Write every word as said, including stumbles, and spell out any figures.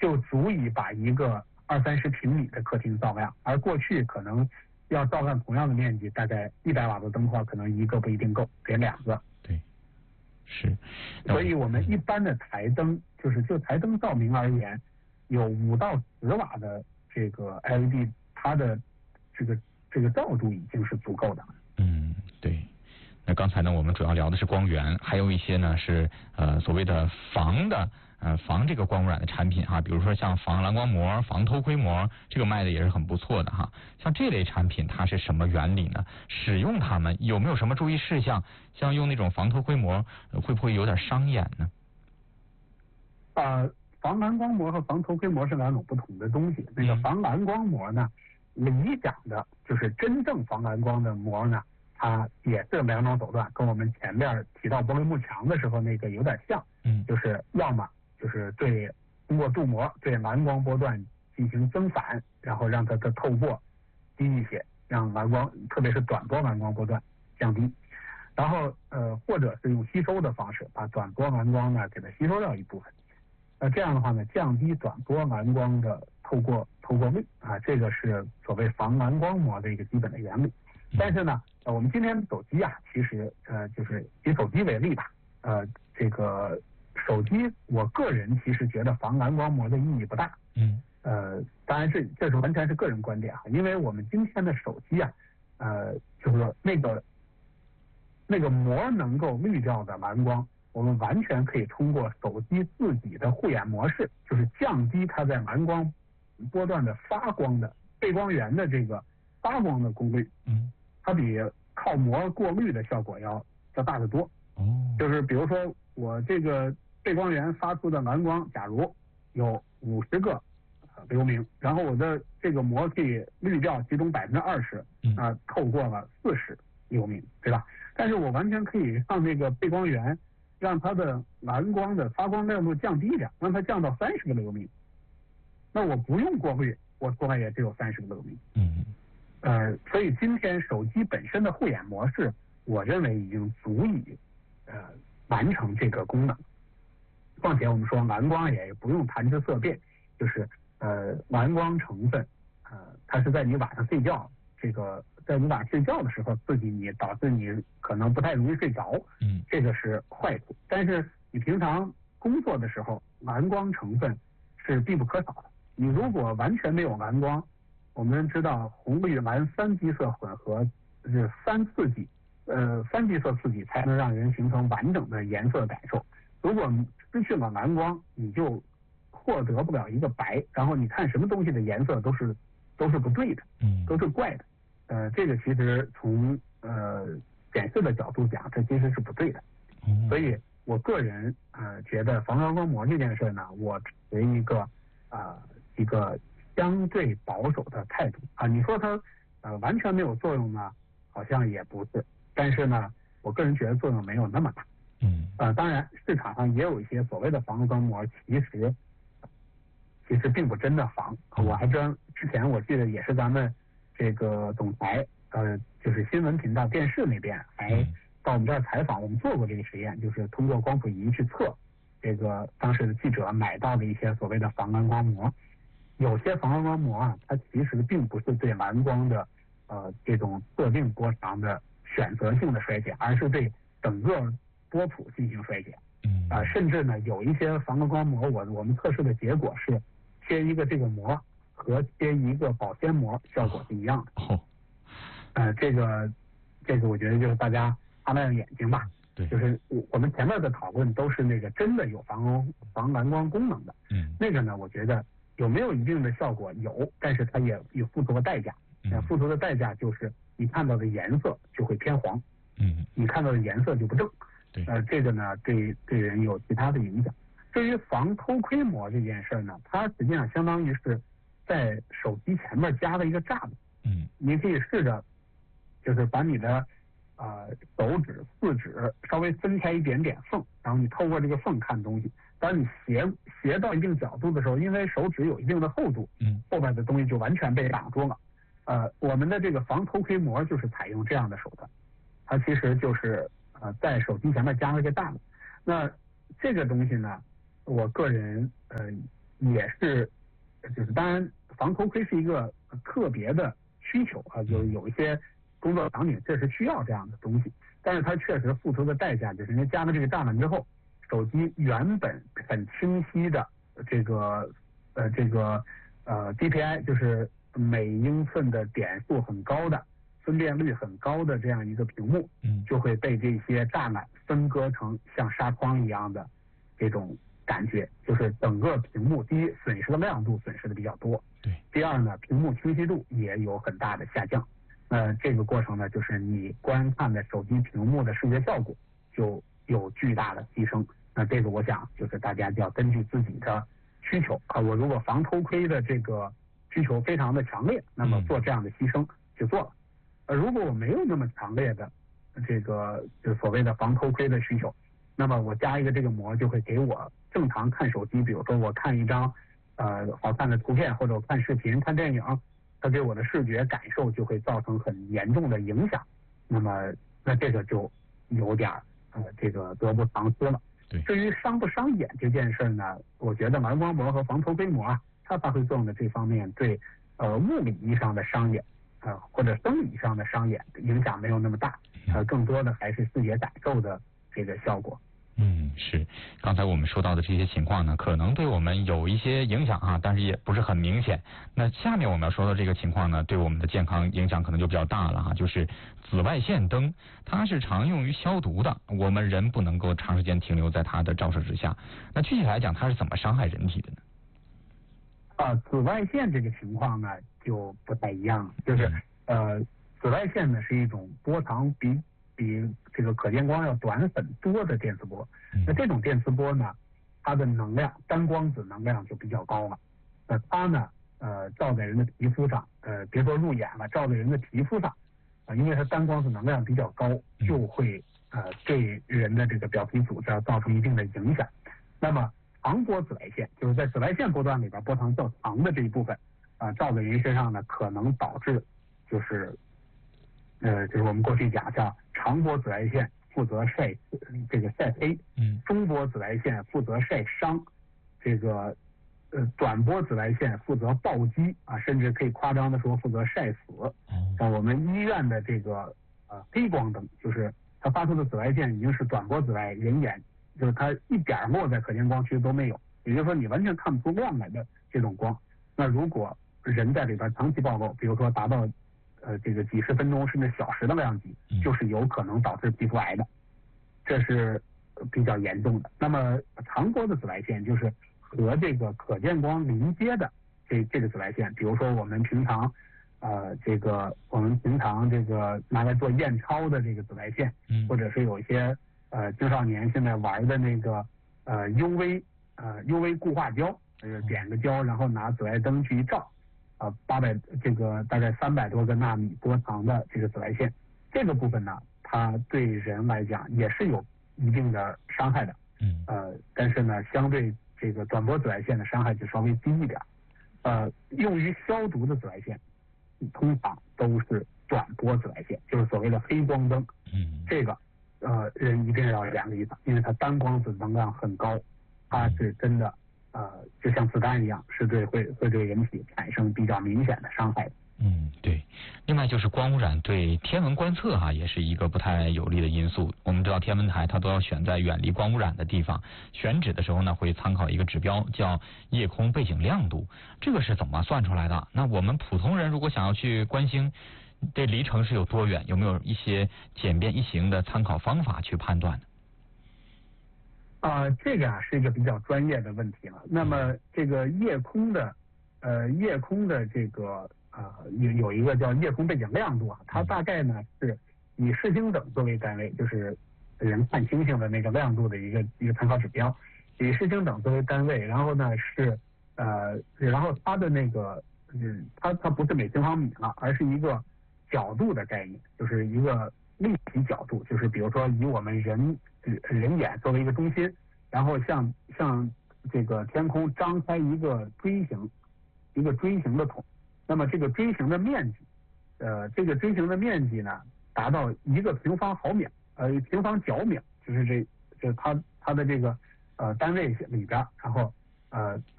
就足以把一个二三十平米的客厅照亮，而过去可能要照亮同样的面积，大概一百瓦的灯泡可能一个不一定够，得两个。 对，是。 所以我们一般的台灯，就是就台灯照明而言，有五到十瓦的这个 L E D， 它的这个这个照度已经是足够的。 嗯，对。那刚才呢，我们主要聊的是光源，还有一些呢是呃所谓的防的呃防这个光污染的产品哈，比如说像防蓝光膜、防偷窥膜，这个卖的也是很不错的哈。像这类产品它是什么原理呢？使用它们有没有什么注意事项？像用那种防偷窥膜，呃、会不会有点伤眼呢？ 呃，防蓝光膜和防偷窥膜是两种不同的东西。那个防蓝光膜呢，理想的就是真正防蓝光的膜呢，它也是两种手段，跟我们前面提到玻璃幕墙的时候那个有点像。嗯，就是要么就是对通过镀膜对蓝光波段进行增反，然后让它的透过低一些，让蓝光特别是短波蓝光波段降低。然后呃，或者是用吸收的方式，把短波蓝光呢给它吸收掉一部分。那这样的话呢，降低短波蓝光的透过透过率啊，这个是所谓防蓝光膜的一个基本的原理。但是呢，呃，我们今天的手机啊，其实呃，就是以手机为例吧，呃，这个手机，我个人其实觉得防蓝光膜的意义不大。嗯。呃，当然这这是完全是个人观点哈，因为我们今天的手机啊，呃，就是说那个那个膜能够滤掉的蓝光，我们完全可以通过手机自己的护眼模式，就是降低它在蓝光波段的发光的背光源的这个发光的功率。嗯。它比靠膜过滤的效果要要大得多。哦。就是比如说我这个背光源发出的蓝光，假如有五十个流明，然后我的这个膜可以滤掉其中百分之二十，啊，透过了四十流明，对吧？但是我完全可以让这个背光源，让它的蓝光的发光亮度降低一点，让它降到三十个流明。那我不用过滤，我出来也只有三十个流明。嗯。呃，所以今天手机本身的护眼模式，我认为已经足以呃完成这个功能。况且我们说蓝光也不用谈之色变，就是呃蓝光成分，呃它是在你晚上睡觉，这个在你晚上睡觉的时候刺激你，导致你可能不太容易睡着，嗯，这个是坏处。但是你平常工作的时候，蓝光成分是必不可少的。你如果完全没有蓝光，我们知道红绿蓝三基色混合是三刺激，呃三基色刺激才能让人形成完整的颜色感受。如果失去了蓝光，你就获得不了一个白，然后你看什么东西的颜色都是都是不对的，嗯，都是怪的。呃，这个其实从呃显示的角度讲，这其实是不对的。嗯、所以我个人呃觉得防蓝光膜这件事呢，我持一个啊、呃、一个相对保守的态度啊。你说它呃完全没有作用呢，好像也不是，但是呢，我个人觉得作用没有那么大。嗯，呃，当然市场上也有一些所谓的防蓝光膜，其实其实并不真的防。我还专之前我记得也是咱们这个总台呃，就是新闻频道电视那边还到我们这儿采访，我们做过这个实验，就是通过光谱仪去测这个当时的记者买到的一些所谓的防蓝光膜。有些防蓝光膜啊，它其实并不是对蓝光的呃这种特定波长的选择性的衰减，而是对整个波谱进行衰减。嗯啊、呃，甚至呢有一些防蓝光膜，我我们测试的结果是贴一个这个膜和贴一个保鲜膜效果是一样的。哦，呃，这个这个我觉得就是大家擦亮眼睛吧。对，就是我们前面的讨论都是那个真的有防防蓝光功能的。嗯，那个呢，我觉得有没有一定的效果有，但是它也有付出的代价。嗯，付出的代价就是你看到的颜色就会偏黄。嗯，你看到的颜色就不正。对，呃，这个呢，对对人有其他的影响。至于防偷窥膜这件事呢，它实际上相当于是在手机前面加了一个栅栏。嗯，你可以试着，就是把你的呃手指、四指稍微分开一点点缝，然后你透过这个缝看东西。当你斜斜到一定角度的时候，因为手指有一定的厚度，嗯，后边的东西就完全被挡住了。呃，我们的这个防偷窥膜就是采用这样的手段，它其实就是呃在手机前面加了一个栅栏。那这个东西呢，我个人呃也是，就是当然防头盔是一个特别的需求啊，就是有一些工作场景确实需要这样的东西，但是它确实付出的代价就是因为加了这个栅栏之后，手机原本很清晰的这个呃这个呃 D P I 就是每英寸的点数很高的。分辨率很高的这样一个屏幕， 嗯， 就会被这些栅栏分割成像纱窗一样的这种感觉，就是整个屏幕第一损失的亮度损失的比较多， 对， 第二呢，屏幕清晰度也有很大的下降。那这个过程呢，就是你观看的手机屏幕的视觉效果就有巨大的提升。那这个我想就是大家就要根据自己的需求啊，我如果防偷窥的这个需求非常的强烈，那么做这样的牺牲就做了。呃，如果我没有那么强烈的这个就所谓的防偷窥的需求，那么我加一个这个膜就会给我正常看手机，比如说我看一张呃好看的图片，或者我看视频、看电影，它给我的视觉感受就会造成很严重的影响。那么那这个就有点呃这个得不偿失了。 对， 至于伤不伤眼这件事呢，我觉得蓝光膜和防偷窥膜啊，它发挥作用的这方面对呃物理意义上的伤眼。呃，或者生理上的伤眼影响没有那么大，呃，更多的还是视觉感受的这个效果。 嗯，是。刚才我们说到的这些情况呢，可能对我们有一些影响啊，但是也不是很明显。那下面我们要说的这个情况呢，对我们的健康影响可能就比较大了哈，就是紫外线灯，它是常用于消毒的，我们人不能够长时间停留在它的照射之下。那具体来讲，它是怎么伤害人体的呢？ 啊，紫外线这个情况呢就不太一样了，就是呃，紫外线呢是一种波长比比这个可见光要短很多的电磁波。那这种电磁波呢，它的能量单光子能量就比较高了。呃，它呢呃照在人的皮肤上，呃别说入眼了，照在人的皮肤上，啊、呃，因为它单光子能量比较高，就会呃对人的这个表皮组织造成一定的影响。那么长波紫外线就是在紫外线波段里边波长较长的这一部分啊、呃，照在人身上呢，可能导致就是呃，就是我们过去讲叫长波紫外线负责晒这个晒黑，嗯，中波紫外线负责晒伤，这个呃短波紫外线负责暴击啊，甚至可以夸张的说负责晒死。像我们医院的这个呃黑光灯，就是它发出的紫外线已经是短波紫外，人眼。就是它一点落在可见光区都没有，也就是说你完全看不出亮来的这种光。那如果人在里边长期暴露，比如说达到呃这个几十分钟甚至小时的量级，就是有可能导致皮肤癌的，这是比较严重的。那么长波的紫外线就是和这个可见光临接的这这个紫外线，比如说我们平常呃这个我们平常这个拿来做验钞的这个紫外线，或者是有一些。呃，青少年现在玩的那个呃 U V 呃 U V 固化胶，呃点个胶，然后拿紫外灯去一照，啊八百这个大概三百多个纳米波长的这个紫外线，这个部分呢，它对人来讲也是有一定的伤害的，嗯，呃，但是呢，相对这个短波紫外线的伤害就稍微低一点，呃，用于消毒的紫外线，通常都是短波紫外线，就是所谓的黑光灯，嗯，这个。呃，人一定要远离它，因为它单光子能量很高，它是真的呃，就像子弹一样，是对会会对人体产生比较明显的伤害的。 嗯，对。另外就是光污染对天文观测哈、啊、也是一个不太有利的因素。我们知道天文台它都要选在远离光污染的地方，选址的时候呢会参考一个指标叫夜空背景亮度，这个是怎么算出来的？那我们普通人如果想要去观星，这离城市有多远？有没有一些简便易行的参考方法去判断呢？ 啊、呃，这个啊是一个比较专业的问题了。那么这个夜空的，呃，夜空的这个呃有有一个叫夜空背景亮度啊，它大概呢是以视星等作为单位，就是人看星星的那个亮度的一个一个参考指标，以视星等作为单位，然后呢是呃，然后它的那个嗯，它它不是每平方米了，而是一个角度的概念，就是一个立体角度，就是比如说以我们人人眼作为一个中心，然后向向这个天空张开一个锥形，一个锥形的筒，那么这个锥形的面积，呃，这个锥形的面积呢，达到一个平方毫秒，呃，平方角秒，就是这这它它的这个呃单位里边，然后呃